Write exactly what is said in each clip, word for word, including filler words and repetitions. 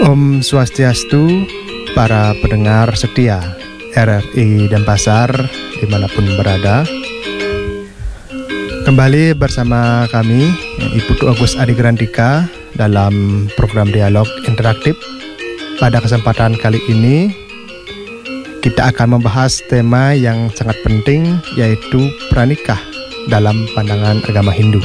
Om Swastiastu, para pendengar setia R R I Denpasar dimanapun berada. Kembali bersama kami, Ibu Tu Agus Adi Grandika, dalam program dialog interaktif. Pada kesempatan kali ini kita akan membahas tema yang sangat penting, yaitu pranikah dalam pandangan agama Hindu.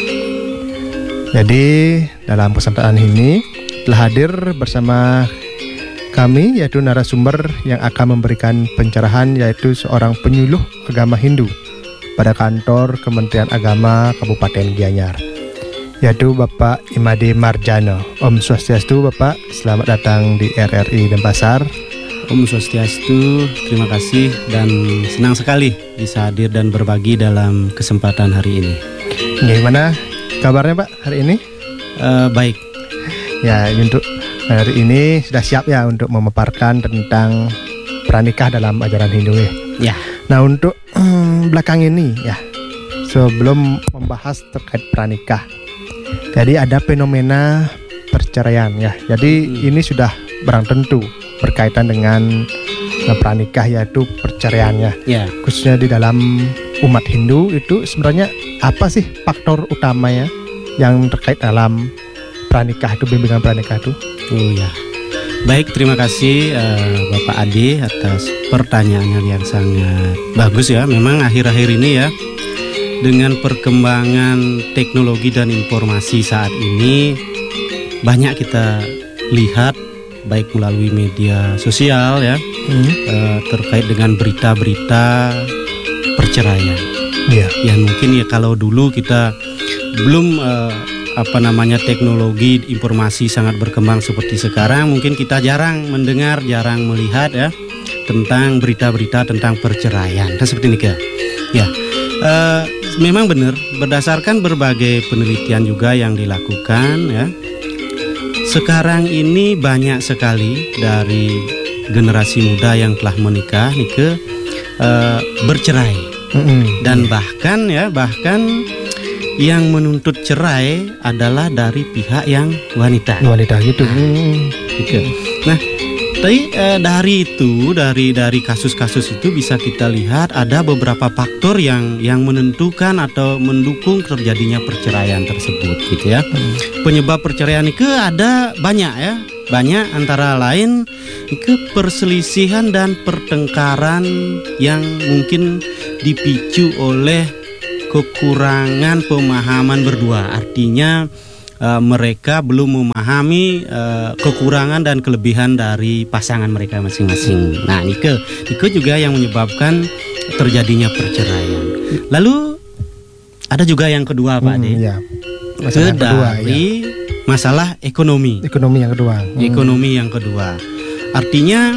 Jadi dalam kesempatan ini telah hadir bersama kami, yaitu narasumber yang akan memberikan pencerahan, yaitu seorang penyuluh agama Hindu pada kantor Kementerian Agama Kabupaten Gianyar, yaitu Bapak Imade Marjano. Om Swastiastu Bapak, selamat datang di R R I Denpasar. Om Swastiastu, terima kasih dan senang sekali bisa hadir dan berbagi dalam kesempatan hari ini. Gimana kabarnya Pak hari ini? Uh, baik. Ya, untuk hari ini sudah siap ya untuk memaparkan tentang pranikah dalam ajaran Hindu ya. Ya. Nah, untuk hmm, belakang ini ya, sebelum membahas terkait pranikah, jadi ada fenomena perceraian ya. Jadi hmm. ini sudah barang tentu berkaitan dengan pranikah, yaitu perceraiannya. Ya. Khususnya di dalam umat Hindu itu sebenarnya apa sih faktor utamanya yang terkait dalam pranikah itu, bimbingan pranikah itu? Oh ya. Baik, terima kasih uh, Bapak Ade atas pertanyaannya yang sangat bagus ya. Memang akhir-akhir ini ya, dengan perkembangan teknologi dan informasi saat ini, banyak kita lihat baik melalui media sosial ya, hmm. uh, terkait dengan berita-berita perceraian. Yeah. Ya mungkin ya kalau dulu kita belum uh, apa namanya teknologi informasi sangat berkembang seperti sekarang, mungkin kita jarang mendengar, jarang melihat ya tentang berita-berita tentang perceraian. Nah, seperti ini ya. Uh, memang benar, berdasarkan berbagai penelitian juga yang dilakukan ya. Sekarang ini banyak sekali dari generasi muda yang telah menikah nih ke uh, bercerai. Mm-hmm. Dan bahkan ya bahkan yang menuntut cerai adalah dari pihak yang wanita. Wanita gitu. Hmm. Gitu. Nah, tapi eh, dari itu, dari dari kasus-kasus itu bisa kita lihat ada beberapa faktor yang yang menentukan atau mendukung terjadinya perceraian tersebut, gitu ya. Hmm. Penyebab perceraian itu ada banyak ya, banyak antara lain ke perselisihan dan pertengkaran yang mungkin dipicu oleh kekurangan pemahaman berdua. Artinya uh, mereka belum memahami uh, kekurangan dan kelebihan dari pasangan mereka masing-masing. Nah, Nike, Nike juga yang menyebabkan terjadinya perceraian. Lalu ada juga yang kedua, Pak hmm, De. Ya. Masalah kedua, dari ya. masalah ekonomi. Ekonomi yang kedua. Hmm. Ekonomi yang kedua. Artinya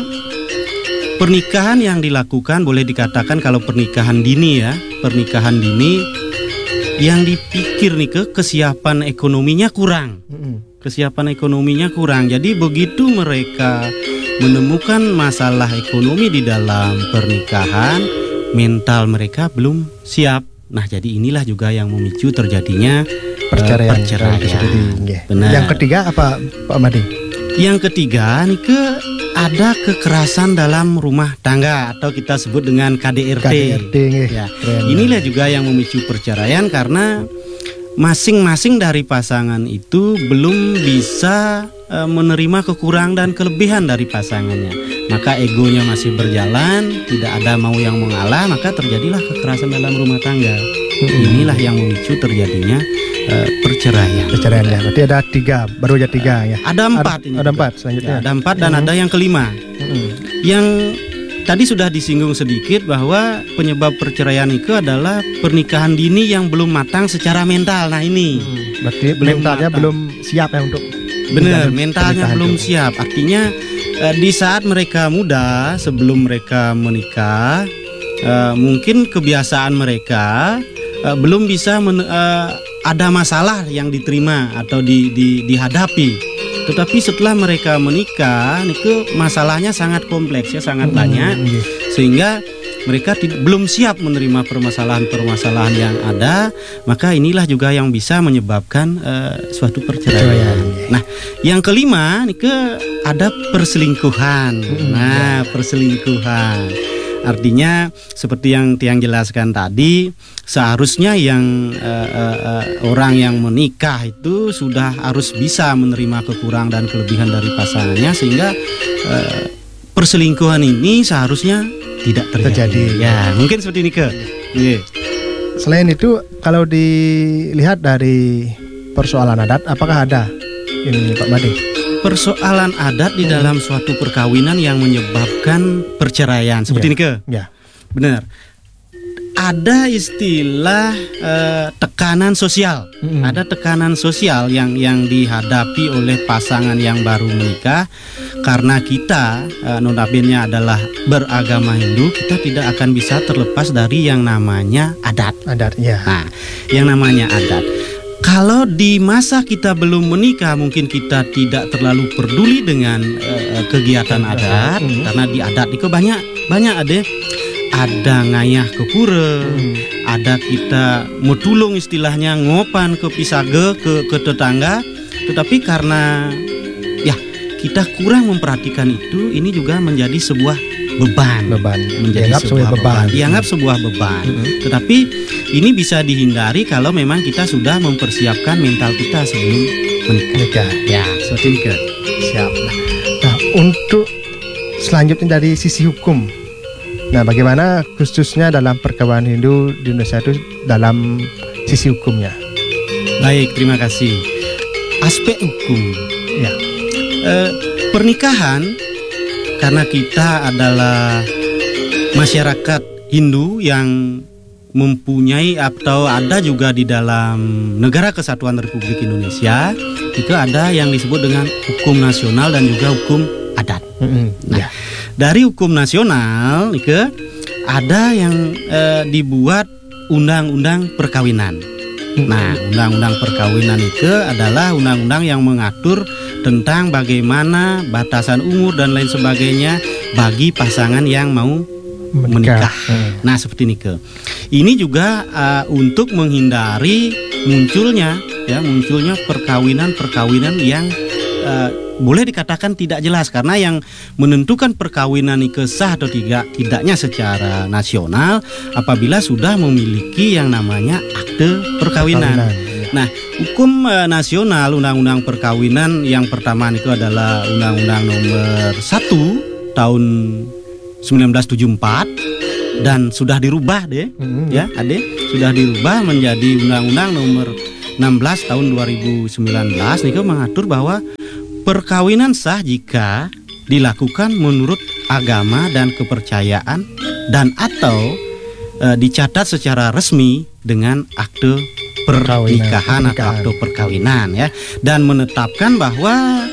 pernikahan yang dilakukan, boleh dikatakan kalau pernikahan dini ya, pernikahan dini yang dipikir nih ke kesiapan ekonominya kurang, mm-hmm. kesiapan ekonominya kurang. Jadi begitu mereka menemukan masalah ekonomi di dalam pernikahan, mental mereka belum siap. Nah, jadi inilah juga yang memicu terjadinya perceraian. Uh, perceraian. Benar. Yang ketiga apa, Pak Madi? Yang ketiga nih ke ada kekerasan dalam rumah tangga atau kita sebut dengan K D R T. K D R T ya. Inilah juga yang memicu perceraian karena masing-masing dari pasangan itu belum bisa e, menerima kekurangan dan kelebihan dari pasangannya. Maka egonya masih berjalan, tidak ada mau yang mengalah, maka terjadilah kekerasan dalam rumah tangga. Hmm. Inilah yang memicu terjadinya e, perceraian. Perceraian ya. Berarti ada tiga, baru aja tiga ya. Ada empat ada, ini. Ada empat selanjutnya. Ya, ada empat dan hmm. ada yang kelima. Hmm. Yang tadi sudah disinggung sedikit bahwa penyebab perceraian itu adalah pernikahan dini yang belum matang secara mental. Nah ini. Hmm. Berarti mentalnya matang. Belum siap ya untuk. Benar, mentalnya belum itu. siap. Artinya eh, di saat mereka muda, sebelum mereka menikah, eh, mungkin kebiasaan mereka Uh, belum bisa men, uh, ada masalah yang diterima atau di, di, dihadapi. Tetapi setelah mereka menikah, itu masalahnya sangat kompleks ya, sangat hmm, banyak. Iya. Sehingga mereka tid- belum siap menerima permasalahan-permasalahan yang ada, maka inilah juga yang bisa menyebabkan uh, suatu perceraian. Nah, yang kelima nih ke ada perselingkuhan. Nah, perselingkuhan artinya seperti yang Tiang jelaskan tadi, seharusnya yang uh, uh, uh, orang yang menikah itu sudah harus bisa menerima kekurangan dan kelebihan dari pasangannya, sehingga uh, perselingkuhan ini seharusnya tidak terjadi. terjadi. Ya, mungkin seperti ini ke. Yeah. Selain itu, kalau dilihat dari persoalan adat, apakah ada ini Pak Made? Persoalan adat di dalam suatu perkawinan yang menyebabkan perceraian, seperti ya. ini ke? Ya. Benar. Ada istilah eh, tekanan sosial. Mm-hmm. Ada tekanan sosial yang yang dihadapi oleh pasangan yang baru menikah, karena kita eh, notabene adalah beragama Hindu, kita tidak akan bisa terlepas dari yang namanya adat. Adat, ya. Nah, yang namanya adat. Kalau di masa kita belum menikah, mungkin kita tidak terlalu peduli dengan uh, kegiatan adat, hmm. karena di adat itu banyak banyak ada ada ngayah ke pura, hmm. ada kita metulung istilahnya ngopan ke pisage ke ke tetangga, tetapi karena ya kita kurang memperhatikan itu, ini juga menjadi sebuah beban, beban. menjadi dianggap sebuah beban. beban. Dianggap hmm. sebuah beban. Hmm. Tetapi ini bisa dihindari kalau memang kita sudah mempersiapkan mental kita sebelum menikah. Ya, seperti itu. Siap. Nah, untuk selanjutnya dari sisi hukum. Nah, bagaimana khususnya dalam perkawinan Hindu di Indonesia itu dalam sisi hukumnya? Baik, terima kasih. Aspek hukum. Ya. E, pernikahan, karena kita adalah masyarakat Hindu yang mempunyai atau ada juga di dalam Negara Kesatuan Republik Indonesia, itu ada yang disebut dengan hukum nasional dan juga hukum adat. Mm-hmm. Nah, ya. Dari hukum nasional itu ada yang eh, dibuat undang-undang perkawinan. Mm-hmm. Nah, undang-undang perkawinan itu adalah undang-undang yang mengatur tentang bagaimana batasan umur dan lain sebagainya bagi pasangan yang mau menikah. menikah. Hmm. Nah, seperti ini ke. Ini juga uh, untuk menghindari munculnya ya munculnya perkawinan-perkawinan yang uh, boleh dikatakan tidak jelas, karena yang menentukan perkawinan itu sah atau tidak tidaknya secara nasional apabila sudah memiliki yang namanya akte perkawinan. perkawinan ya. Nah, hukum uh, nasional undang-undang perkawinan yang pertama itu adalah Undang-Undang Nomor satu tahun sembilan belas tujuh puluh empat dan sudah dirubah deh, mm-hmm. ya, Ade, sudah dirubah menjadi Undang-Undang Nomor enam belas tahun dua ribu sembilan belas nih mengatur bahwa perkawinan sah jika dilakukan menurut agama dan kepercayaan dan atau e, dicatat secara resmi dengan akte pernikahan atau akte perkawinan ya, dan menetapkan bahwa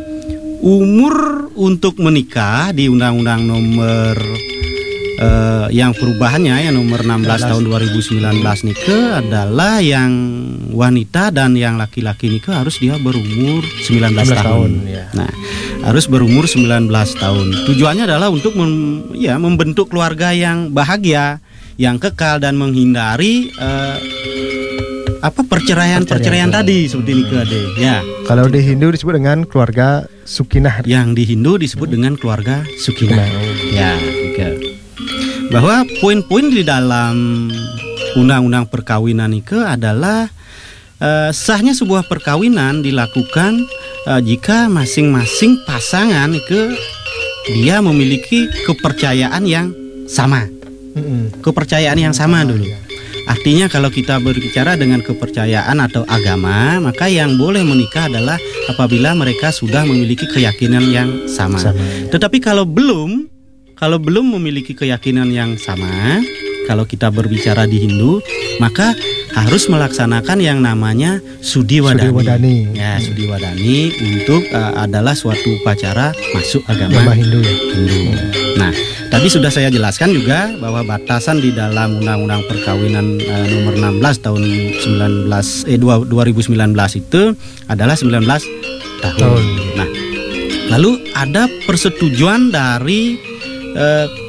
umur untuk menikah di Undang-Undang Nomor uh, yang perubahannya ya Nomor enam belas tahun dua ribu sembilan belas nikah adalah yang wanita dan yang laki-laki nikah harus dia berumur sembilan belas tahun. tahun ya. Nah, harus berumur sembilan belas tahun. Tujuannya adalah untuk mem, ya membentuk keluarga yang bahagia, yang kekal dan menghindari uh, apa perceraian-perceraian tadi seperti ini ke Ade. Ya. Kalau di Hindu disebut dengan keluarga Sukinah. Yang di Hindu disebut dengan keluarga Sukinah. Ya, oke. Bahwa poin-poin di dalam undang-undang perkawinan itu adalah uh, sahnya sebuah perkawinan dilakukan uh, jika masing-masing pasangan itu dia memiliki kepercayaan yang sama. Mm-hmm. Kepercayaan yang sama dulu. Artinya kalau kita berbicara dengan kepercayaan atau agama, maka yang boleh menikah adalah apabila mereka sudah memiliki keyakinan yang sama. sama ya. Tetapi kalau belum, kalau belum memiliki keyakinan yang sama, kalau kita berbicara di Hindu, maka harus melaksanakan yang namanya Sudi Wadani. Sudi Wadani. Ya, Sudi Wadani untuk uh, adalah suatu upacara masuk agama, agama Hindu. Ya? Hindu. Hmm. Nah, tadi sudah saya jelaskan juga bahwa batasan di dalam Undang-Undang Perkawinan uh, Nomor enam belas tahun sembilan belas eh dua ribu sembilan belas itu adalah sembilan belas tahun. tahun. Nah, lalu ada persetujuan dari uh,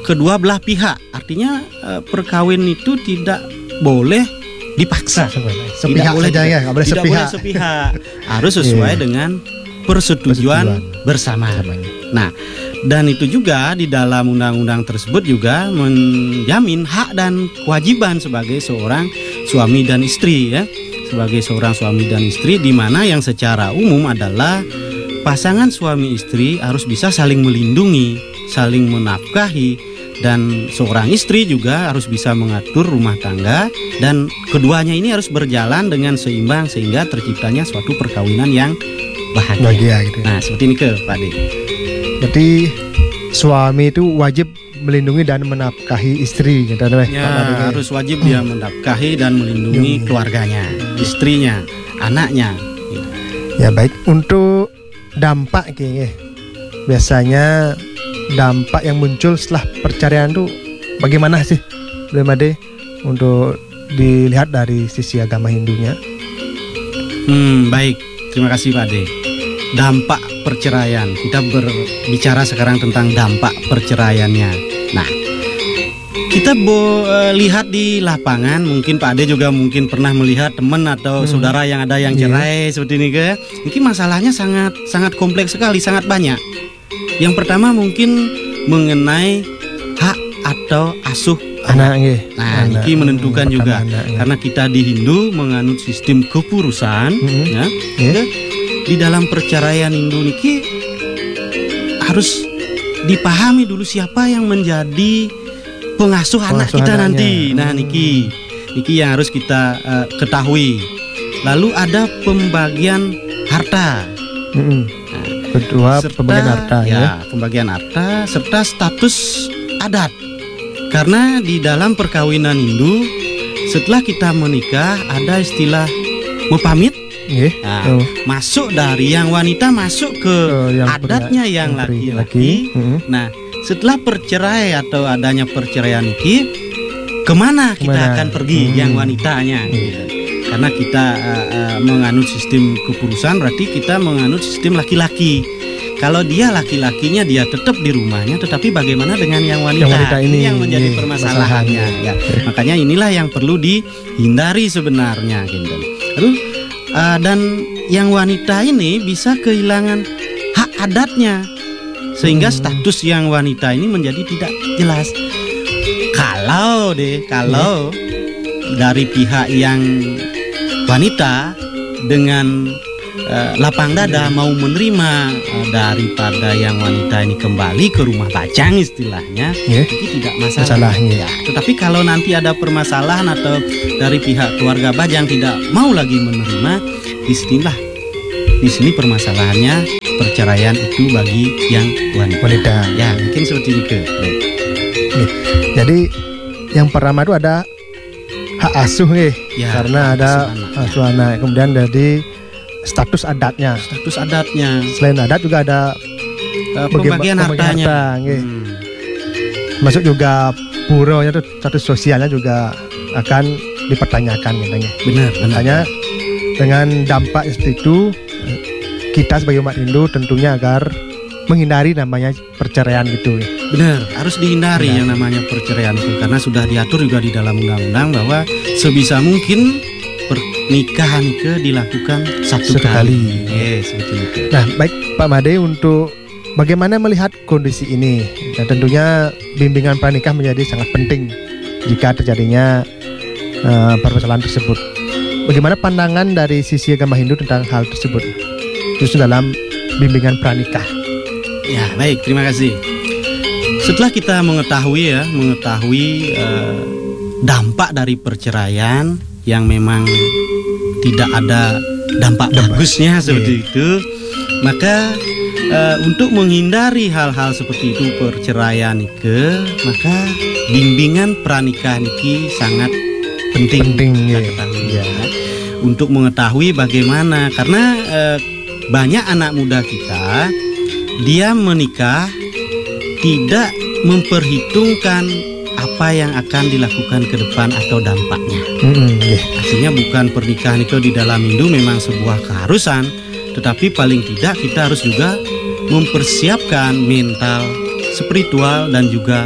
kedua belah pihak. Artinya uh, perkawin itu tidak boleh dipaksa. Sepihak tidak boleh saja ya, nggak boleh tidak sepihak. boleh sepihak. Harus sesuai Iya. dengan persetujuan, Persetujuan. bersama. Namanya. Nah, dan itu juga di dalam undang-undang tersebut juga menjamin hak dan kewajiban sebagai seorang suami dan istri ya. Sebagai seorang suami dan istri, di mana yang secara umum adalah pasangan suami istri harus bisa saling melindungi, saling menafkahi, dan seorang istri juga harus bisa mengatur rumah tangga, dan keduanya ini harus berjalan dengan seimbang sehingga terciptanya suatu perkawinan yang bahagia. Bahagia gitu. Nah, seperti ini ke Pak De. Berarti suami itu wajib melindungi dan menafkahi istri gitu, Pak Ya, Made. harus wajib dia menafkahi dan melindungi Hmm. keluarganya, istrinya, anaknya. Gitu. Ya baik, untuk dampak kayaknya biasanya dampak yang muncul setelah perceraian itu bagaimana sih, Pak Made, untuk dilihat dari sisi agama Hindunya? Hmm, baik. Terima kasih Pak De. Dampak perceraian. Kita berbicara sekarang tentang dampak perceraiannya. Nah, kita bo, eh, lihat di lapangan, mungkin Pak Ade juga mungkin pernah melihat teman atau Hmm. saudara yang ada yang Iya. cerai seperti ini ke. Mungkin masalahnya sangat sangat kompleks sekali, sangat banyak. Yang pertama mungkin mengenai hak atau asuh Anak nggih. Nah, Anak. ini menentukan Hmm, juga anak, ya. karena kita di Hindu menganut sistem kepurusan, Mhm. ya. Ya. Ya, di dalam perceraian Hindu niki harus dipahami dulu siapa yang menjadi pengasuh, anak Pengasuh kita anaknya. nanti. Nah, Hmm. niki niki yang harus kita eh, ketahui. Lalu ada pembagian harta. Mhm. Kedua, Serta- pembagian harta ya. ya, pembagian harta serta status adat. Karena di dalam perkawinan Hindu, setelah kita menikah ada istilah mepamit. Nggih. Nah, Oh. masuk dari yang wanita masuk ke Oh, yang adatnya pria- yang pria- laki-laki. Mhm. Nah, setelah percerai atau adanya perceraian ini, kemana kita Kemana? akan pergi Hmm. yang wanitanya? Iya. Karena kita uh, uh, menganut sistem kepurusan, berarti kita menganut sistem laki-laki. Kalau dia laki-lakinya dia tetap di rumahnya, tetapi bagaimana dengan yang wanita? Yang wanita ini, yang menjadi iya, permasalahannya. Ya. Makanya inilah yang perlu dihindari sebenarnya, gitu. Lalu uh, dan yang wanita ini bisa kehilangan hak adatnya, sehingga Hmm. status yang wanita ini menjadi tidak jelas. Kalau deh, kalau dari pihak yang wanita dengan eh, lapang dada mau menerima eh, daripada yang wanita ini kembali ke rumah bajang istilahnya, Nggih. itu tidak masalah. Masalahnya. Ya, tetapi kalau nanti ada permasalahan atau dari pihak keluarga bajang tidak mau lagi menerima, disinilah di sini permasalahannya perceraian itu bagi yang wanita. Wanita. Ya, mungkin seperti itu. Baik. Jadi yang pertama itu ada hak asuh nih, Ya, karena ada asuh anak. asuh anak. Kemudian dari status adatnya. Status adatnya, Selain adat juga ada eh, Bagaimana- pembagian pembagian hartanya. harta, nggih. Hmm. masuk juga puronya tuh, status sosialnya juga akan dipertanyakan katanya. Benar, benar. Makanya dengan dampak seperti itu, kita sebagai umat Hindu tentunya agar menghindari namanya perceraian gitu. Benar, harus dihindari Benar. yang namanya perceraian itu karena sudah diatur juga di dalam undang-undang bahwa sebisa mungkin pernikahan itu dilakukan satu, Satu kali. Yes, betul itu. Nah, baik Pak Made, untuk bagaimana melihat kondisi ini? Dan tentunya bimbingan pranikah menjadi sangat penting jika terjadinya uh, permasalahan tersebut. Bagaimana pandangan dari sisi agama Hindu tentang hal tersebut, khusus dalam bimbingan pranikah? Ya, baik, terima kasih. Setelah kita mengetahui ya, mengetahui eh, dampak dari perceraian yang memang tidak ada dampak Dampak. bagusnya seperti Iya. itu, maka eh, untuk menghindari hal-hal seperti itu perceraian itu, maka bimbingan pernikahan ini sangat penting. Penting, kita iya. ketahui, Iya. ya. Untuk mengetahui bagaimana, karena eh, banyak anak muda kita dia menikah tidak memperhitungkan apa yang akan dilakukan ke depan atau dampaknya. Mm-mm, iya. Artinya bukan pernikahan itu di dalam Hindu memang sebuah keharusan, tetapi paling tidak kita harus juga mempersiapkan mental, spiritual dan juga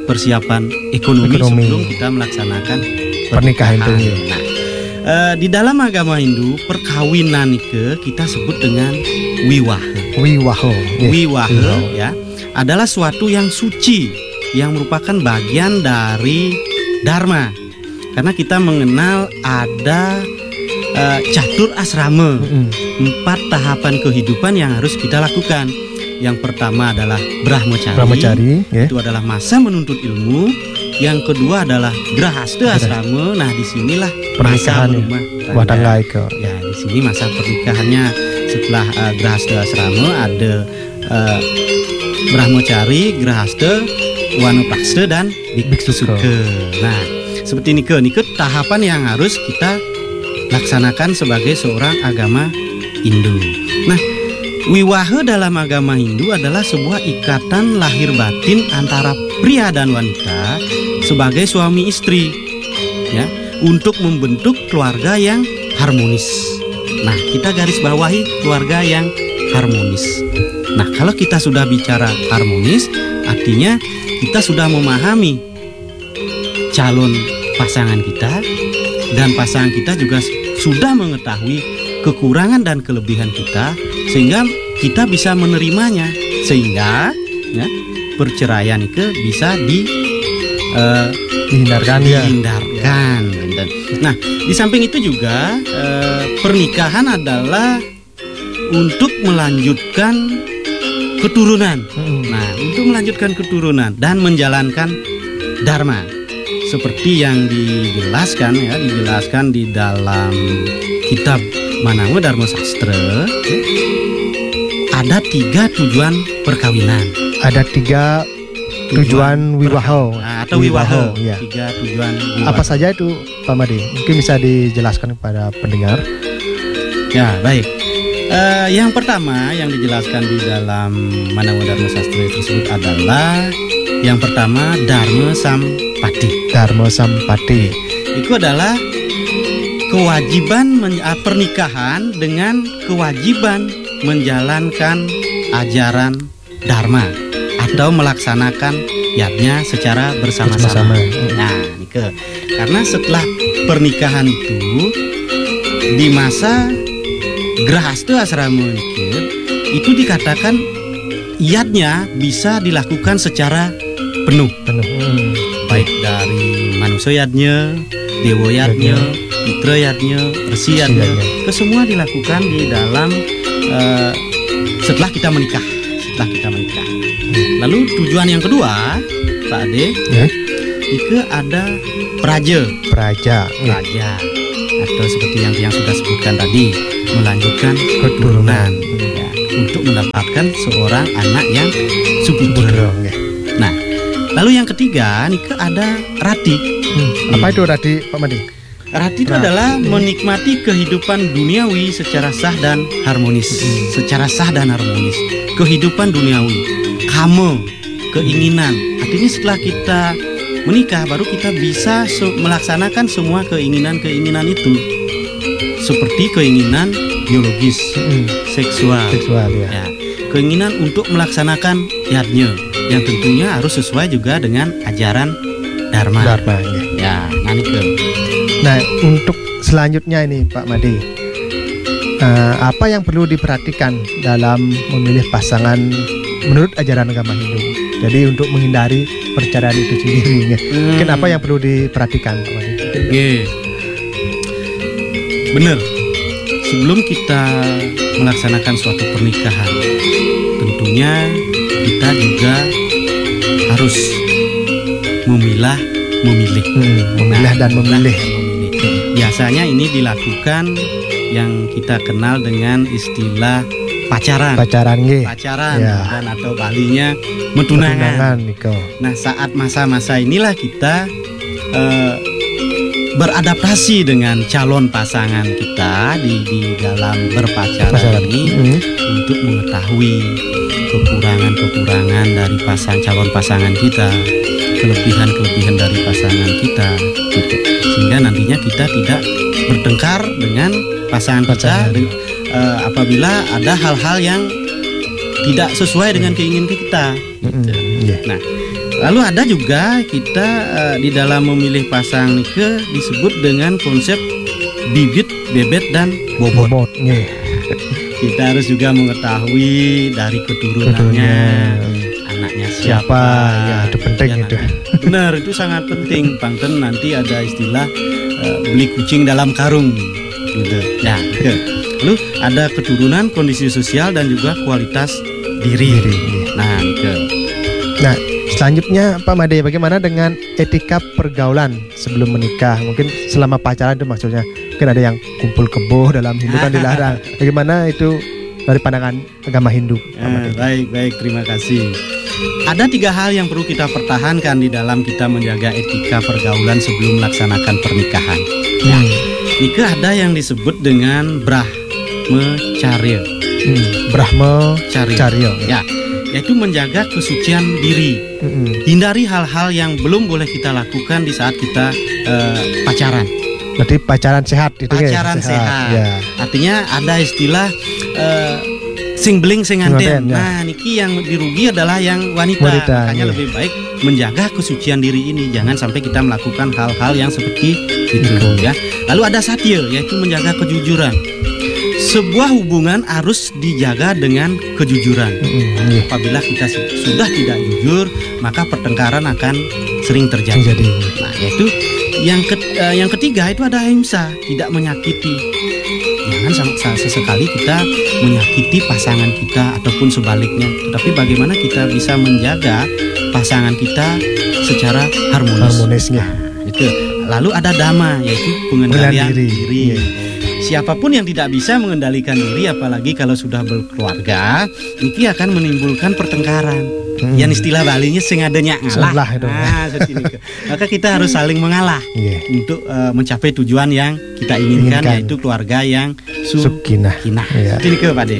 persiapan ekonomi, Ekonomi. sebelum kita melaksanakan Pernikahan itu. Ya. Nah, eh, di dalam agama Hindu perkawinan itu kita sebut dengan wiwaha. Wiwaho. Ya. Wiwaha ya adalah suatu yang suci yang merupakan bagian dari dharma. Karena kita mengenal ada uh, catur asrama, Mm-mm. empat tahapan kehidupan yang harus kita lakukan. Yang pertama adalah brahmacari, Brahmacari, ya. itu adalah masa menuntut ilmu. Yang kedua adalah grahasta asrama. Nah, disinilah Pernikahan, masa ya. berumah Rumah tangga itu. Ya, di sini masa pernikahannya. Setelah uh, grahasta asrama ada uh, brahmacari, grahasta, wanaprastha dan Biksuka. biksuka. Nah, seperti ini ke, ini ke tahapan yang harus kita laksanakan sebagai seorang agama Hindu. Nah, wiwaha dalam agama Hindu adalah sebuah ikatan lahir batin antara pria dan wanita sebagai suami istri, ya, untuk membentuk keluarga yang harmonis. Nah, kita garis bawahi keluarga yang harmonis. Nah, kalau kita sudah bicara harmonis, artinya kita sudah memahami calon pasangan kita, dan pasangan kita juga sudah mengetahui kekurangan dan kelebihan kita, sehingga kita bisa menerimanya, sehingga ya, perceraian itu bisa di uh, Dihindarkan, ya. dihindarkan. Dan, nah, di samping itu juga uh, pernikahan adalah untuk melanjutkan keturunan. Mm-mm. Nah, untuk melanjutkan keturunan dan menjalankan dharma. Seperti yang dijelaskan ya, dijelaskan di dalam kitab Mananga Dharma Sastra, ya, ada tiga tujuan perkawinan. Ada tiga tujuan wiwaho. Nah, atau wiwaha. Ya. Tiga tujuan wiwaha. Apa saja itu, Pak Made? Mungkin bisa dijelaskan kepada pendengar. Ya, baik. Eh, yang pertama yang dijelaskan di dalam Mananga Dharma Sastra tersebut adalah yang pertama Dharma Sampati. Dharma Sampati. Itu adalah kewajiban men- ah, pernikahan dengan kewajiban menjalankan ajaran dharma atau melaksanakan yatnya secara bersama-sama. Bersama-sama. Nah, ini ke karena setelah pernikahan itu di masa grahasta asrama niki, itu dikatakan yatnya bisa dilakukan secara penuh, Penuh. Hmm. baik dari manusia yatnya, dewa yatnya, mitra yatnya, resi yatnya, Yatnya. ke semua dilakukan di dalam eh, setelah kita menikah, setelah kita menikah. Lalu tujuan yang kedua, Pak Ade, Ya. itu ada praja, Praja. Ya. praja, atau seperti yang yang sudah sebutkan tadi, melanjutkan keturunan, ya, untuk mendapatkan seorang anak yang subur. Ya. Nah, lalu yang ketiga, nih ada rati. Hmm. Apa itu tadi, Pak Made? Rati itu Nah. adalah menikmati kehidupan duniawi secara sah dan harmonis, secara sah dan harmonis. Kehidupan duniawi, kama, keinginan. Artinya setelah kita menikah, baru kita bisa se- melaksanakan semua keinginan-keinginan itu, seperti keinginan biologis, Hmm. seksual, Seksual, ya. ya, keinginan untuk melaksanakan yatnya, yang tentunya harus sesuai juga dengan ajaran dharma. Dharma. Ya. Ya, nanti ke. Nah, untuk selanjutnya ini, Pak Made, eh, apa yang perlu diperhatikan dalam memilih pasangan menurut ajaran agama Hindu? Jadi untuk menghindari perceraian itu sendiri, ya. Mungkin apa yang perlu diperhatikan, Pak Made? Oke. Benar. Sebelum kita melaksanakan suatu pernikahan, tentunya kita juga harus memilah, memilih. Hmm, memilah dan Nah, memilih. memilih. Biasanya ini dilakukan yang kita kenal dengan istilah pacaran. Pacaran, nggih. Pacaran Ya. dan atau balinya metunangan. Tunangan, Niko. Nah, saat masa-masa inilah kita eh, beradaptasi dengan calon pasangan kita di, di dalam berpacaran Pacaran. ini, Hmm. untuk mengetahui kekurangan-kekurangan dari pasang calon pasangan kita, kelebihan-kelebihan dari pasangan kita, gitu. Sehingga nantinya kita tidak bertengkar dengan pasangan kita Pasangan. de- eh, apabila ada hal-hal yang tidak sesuai dengan keinginan kita. Hmm. Gitu. Iya. Nah, Lalu ada juga kita uh, di dalam memilih pasang nikah disebut dengan konsep bibit, bebet, dan bobot. Bobot, nggih. Kita harus juga mengetahui dari keturunannya, Keturunannya. anaknya siapa. Siapa? Ya, itu penting Ya, itu. Benar, itu sangat penting. Pangten nanti ada istilah uh, beli kucing dalam karung, gitu. Ya, gitu. Lalu ada keturunan, kondisi sosial, dan juga kualitas diri. Diri, nggih. Nah, gitu. Nah, selanjutnya Pak Made, bagaimana dengan etika pergaulan sebelum menikah? Mungkin selama pacaran itu maksudnya. Mungkin ada yang kumpul kebo dalam Hindu kan dilarang. Bagaimana itu dari pandangan agama Hindu, Pak Eh, Made? baik, baik, terima kasih. Ada tiga hal yang perlu kita pertahankan di dalam kita menjaga etika pergaulan sebelum melaksanakan pernikahan. Ya, Hmm. nikah ada yang disebut dengan brahmacharya. Hmm. Brahma Charya. Charya. Ya, yaitu menjaga kesucian diri. Hmm. Hindari hal-hal yang belum boleh kita lakukan di saat kita eh, pacaran. Berarti pacaran sehat itu ya? Pacaran sehat. Ya. Artinya ada istilah eh, sing beling sing Nganten, nganten. ya. Nah, niki yang dirugi adalah yang wanita. Wanita, Makanya iya. lebih baik menjaga kesucian diri ini. Jangan sampai kita melakukan hal-hal yang seperti itu, Itu. ya. Lalu ada satya, yaitu menjaga kejujuran. Sebuah hubungan harus dijaga dengan kejujuran. Hmm. Iya. Apabila kita su- sudah tidak jujur, maka pertengkaran akan sering terjadi. Jadi. Nah, yaitu yang ket- eh, yang ketiga itu ada ahimsa, tidak menyakiti. Jangan sama- sa- sesekali kita menyakiti pasangan kita ataupun sebaliknya. Tetapi bagaimana kita bisa menjaga pasangan kita secara harmonis? Harmonisnya. Itu. Lalu ada dhamma, yaitu pengendalian Pengendalian diri. diri. Iya. Siapapun yang tidak bisa mengendalikan diri, apalagi kalau sudah berkeluarga, ini akan menimbulkan pertengkaran. Hmm. Yang istilah Balinya sing adanya ngalah. Salah itu. Nah, seperti itu. Maka kita harus saling mengalah Iya. untuk eh, mencapai tujuan yang kita inginkan, Inginkan. yaitu keluarga yang Sukinah. sukinah. Iya. Ini ke Pak De.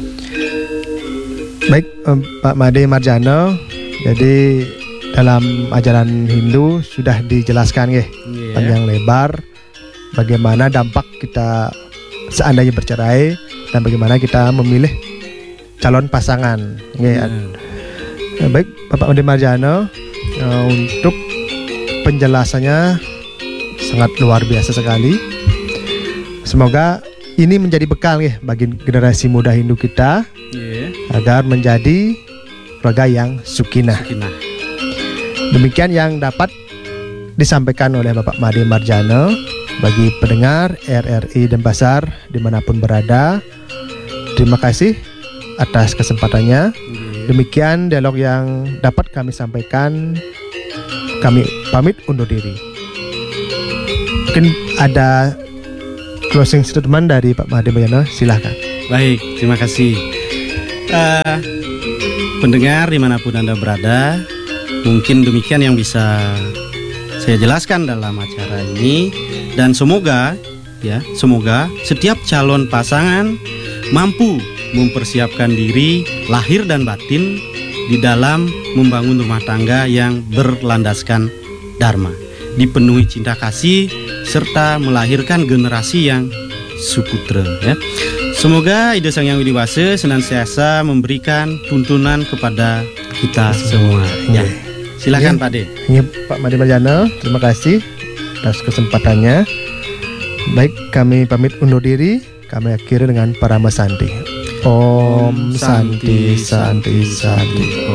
Baik, em, Pak Made Marjano. Jadi dalam ajaran Hindu sudah dijelaskan ya Iya. panjang lebar bagaimana dampak kita seandainya bercerai dan bagaimana kita memilih calon pasangan. Ya, Hmm. Eh, baik, Bapak Made Marjano, eh, untuk penjelasannya sangat luar biasa sekali. Semoga ini menjadi bekal ya bagi generasi muda Hindu kita Iya. agar menjadi keluarga yang sukinah. Sukinah. Demikian yang dapat disampaikan oleh Bapak Made Marjano bagi pendengar R R I Denpasar dimanapun berada. Terima kasih atas kesempatannya. Iya. Demikian dialog yang dapat kami sampaikan. Kami pamit undur diri. Mungkin ada closing statement dari Pak Made Marjano, silahkan. Baik, terima kasih. Eh, pendengar dimanapun Anda berada, mungkin demikian yang bisa saya jelaskan dalam acara ini. Dan semoga, ya, semoga setiap calon pasangan mampu mempersiapkan diri lahir dan batin di dalam membangun rumah tangga yang berlandaskan dharma, dipenuhi cinta kasih serta melahirkan generasi yang suputra, ya. Semoga Ide Sang Hyang Widi Wase senantiasa memberikan tuntunan kepada kita semua. Ya. Silakan Ya. Pak De. Ini Pak Made Marjano, terima kasih atas kesempatannya. Baik, kami pamit undur diri. Kami akhiri dengan Parama Santi. Om Santi Santi Santi.